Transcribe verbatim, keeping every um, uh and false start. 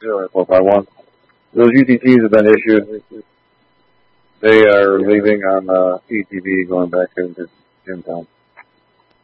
zero four five one. Those U T Ts have been issued. They are leaving on uh, E T V going back into Jimtown.